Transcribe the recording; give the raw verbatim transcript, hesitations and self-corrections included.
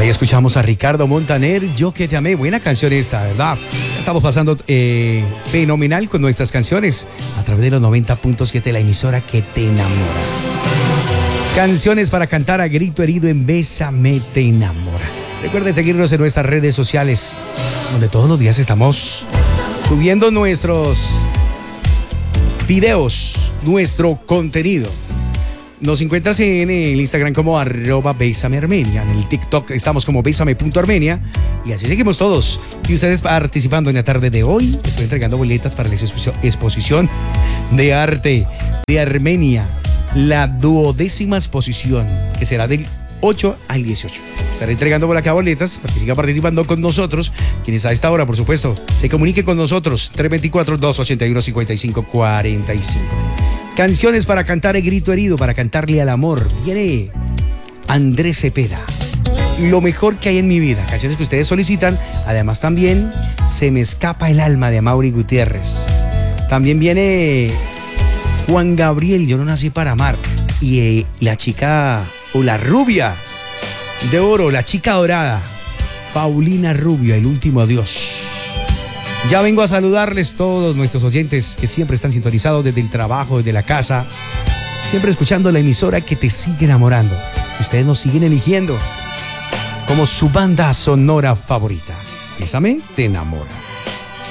Ahí escuchamos a Ricardo Montaner, Yo que te amé. Buena canción esta, ¿verdad? Estamos pasando eh, fenomenal con nuestras canciones a través de los noventa punto siete, la emisora que te enamora. Canciones para cantar a grito herido en Bésame te enamora. Recuerden seguirnos en nuestras redes sociales, donde todos los días estamos subiendo nuestros videos, nuestro contenido. Nos encuentras en el Instagram como arroba Bésame Armenia. En el TikTok estamos como Bésame punto Armenia. Y así seguimos todos. Y ustedes participando en la tarde de hoy. Estoy entregando boletas para la exposición de arte de Armenia. La duodécima exposición, que será del ocho al dieciocho. Estaré entregando por acá boletas para que siga participando con nosotros. Quienes a esta hora, por supuesto, se comuniquen con nosotros. tres dos cuatro, dos ocho uno, cinco cinco cuatro cinco. Canciones para cantar el grito herido, para cantarle al amor. Viene Andrés Cepeda. Lo mejor que hay en mi vida. Canciones que ustedes solicitan. Además también Se me escapa el alma de Amaury Gutiérrez. También viene Juan Gabriel, Yo no nací para amar. Y eh, la chica, o la rubia de oro, la chica dorada, Paulina Rubio, El último adiós. Ya vengo a saludarles todos nuestros oyentes que siempre están sintonizados desde el trabajo, desde la casa, siempre escuchando la emisora que te sigue enamorando. Ustedes nos siguen eligiendo como su banda sonora favorita. Bésame te enamora.